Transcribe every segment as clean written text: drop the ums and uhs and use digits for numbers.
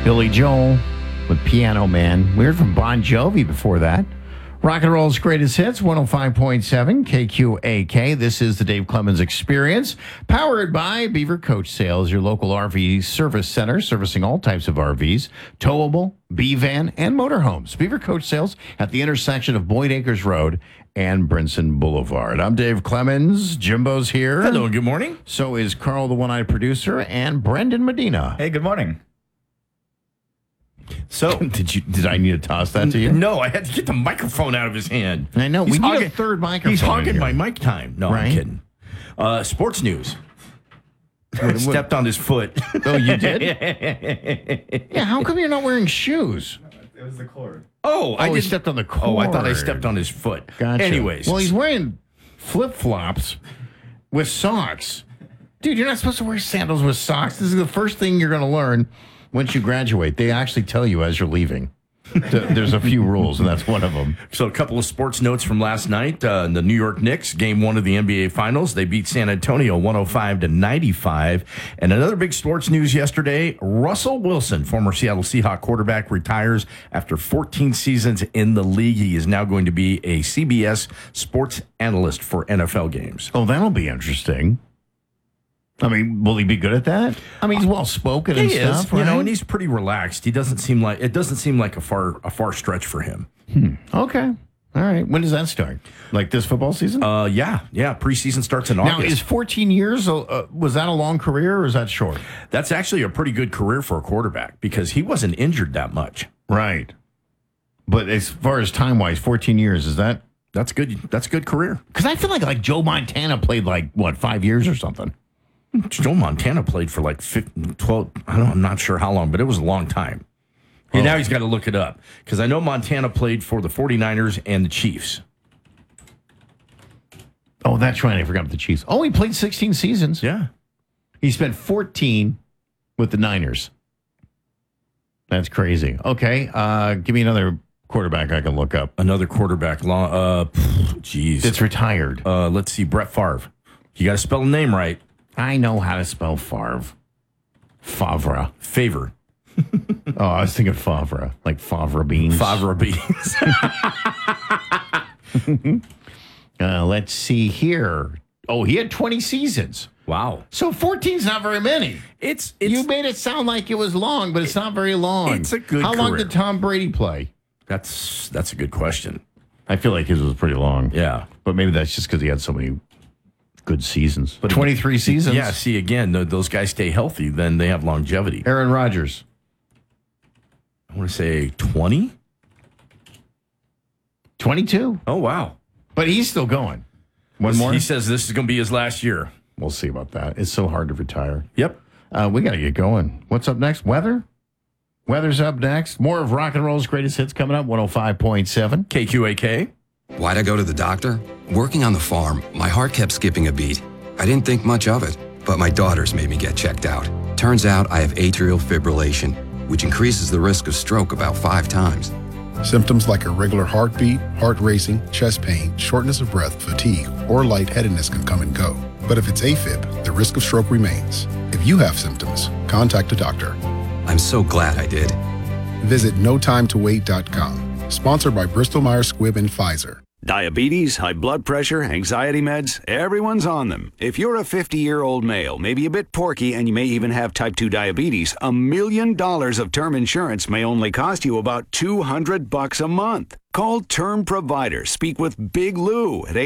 Billy Joel with Piano Man. We heard from Bon Jovi before that. Rock and Roll's greatest hits, 105.7 KQAK. This is the Dave Clemens Experience, powered by Beaver Coach Sales, your local RV service center, servicing all types of RVs, towable, B-van, and motorhomes. Beaver Coach Sales at the intersection of Boyd Acres Road and Brinson Boulevard. I'm Dave Clemens. Jimbo's here. Hello, good morning. So is Carl, the one-eyed producer, and Brendan Medina. Hey, good morning. So, did I need to toss that to you? No, I had to get the microphone out of his hand. I know. We need a third microphone. He's hogging in my here. mic time. No, Right? I'm kidding. Sports news. Stepped on his foot. Oh, you did? Yeah, how come you're not wearing shoes? It was the cord. He stepped on the cord. Oh, I thought I stepped on his foot. Gotcha. Anyways. Well, he's wearing flip-flops with socks. Dude, you're not supposed to wear sandals with socks. This is the first thing you're going to learn once you graduate. They actually tell you as you're leaving. There's a few rules, and that's one of them. So a couple of sports notes from last night. The New York Knicks, game one of the NBA Finals. They beat San Antonio 105-95. And another big sports news yesterday, Russell Wilson, former Seattle Seahawks quarterback, retires after 14 seasons in the league. He is now going to be a CBS sports analyst for NFL games. Oh, that'll be interesting. I mean, will he be good at that? I mean, he's well-spoken and stuff, is, right? and he's pretty relaxed. It doesn't seem like a far stretch for him. Okay. All right. When does that start? Like this football season? Yeah. Preseason starts in August. Now, is 14 years, was that a long career or is that short? That's actually a pretty good career for a quarterback because he wasn't injured that much. Right. But as far as time-wise, 14 years, is that? That's good. That's a good career. Because I feel like Joe Montana played 5 years or something. Joe Montana played for 12, I'm not sure how long, but it was a long time. And now he's got to look it up because I know Montana played for the 49ers and the Chiefs. Oh, that's right. I forgot about the Chiefs. Oh, he played 16 seasons. Yeah. He spent 14 with the Niners. That's crazy. Okay. Give me another quarterback I can look up. Another quarterback. Jeez. That's retired. Let's see. Brett Favre. You got to spell the name right. I know how to spell Favre. Favre. Favor. Oh, I was thinking Favre, like Favre beans. Favre beans. Let's see here. Oh, he had 20 seasons. Wow. So 14's not very many. It's You made it sound like it was long, but it's not very long. It's a good How long career. did Tom Brady play? That's a good question. I feel like his was pretty long. Yeah. But maybe that's just because he had so many good seasons. But 23 seasons? Yeah, see, again, those guys stay healthy, then they have longevity. Aaron Rodgers. I want to say 20? 22. Oh, wow. But he's still going. One more? He says this is going to be his last year. We'll see about that. It's so hard to retire. Yep. We got to get going. What's up next? Weather? Weather's up next. More of Rock and Roll's greatest hits coming up, 105.7. KQAK. Why'd I go to the doctor? Working on the farm, my heart kept skipping a beat. I didn't think much of it, but my daughters made me get checked out. Turns out I have atrial fibrillation, which increases the risk of stroke about 5 times. Symptoms like irregular heartbeat, heart racing, chest pain, shortness of breath, fatigue, or lightheadedness can come and go. But if it's AFib, the risk of stroke remains. If you have symptoms, contact a doctor. I'm so glad I did. Visit notimetowait.com. Sponsored by Bristol-Myers Squibb and Pfizer. Diabetes, high blood pressure, anxiety meds, everyone's on them. If you're a 50-year-old male, maybe a bit porky, and you may even have type 2 diabetes, $1 million of term insurance may only cost you about $200 a month. Call Term Provider. Speak with Big Lou at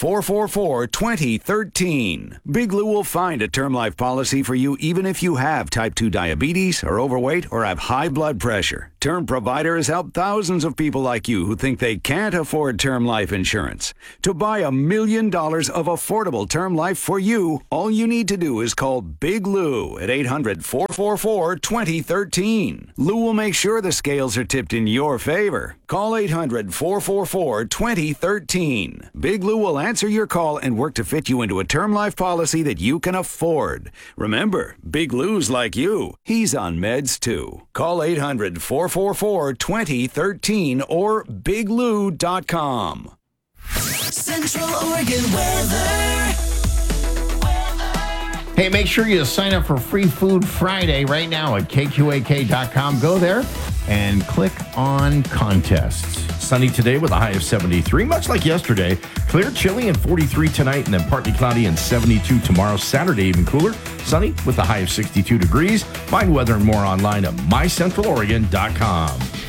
800-444-2013. Big Lou will find a term life policy for you even if you have type 2 diabetes, are overweight, or have high blood pressure. Term Provider has helped thousands of people like you who think they can't afford term life insurance. To buy $1 million of affordable term life for you, all you need to do is call Big Lou at 800-444-2013. Lou will make sure the scales are tipped in your favor. Call 800-444-2013. Big Lou will answer your call and work to fit you into a term life policy that you can afford. Remember, Big Lou's like you. He's on meds too. Call 800-444-2013 or biglou.com. Central Oregon weather. Hey, make sure you sign up for Free Food Friday right now at kqak.com. Go there and click on contests. Sunny today with a high of 73, much like yesterday. Clear, chilly, and 43 tonight, and then partly cloudy and 72 tomorrow. Saturday, even cooler. Sunny with a high of 62 degrees. Find weather and more online at mycentraloregon.com.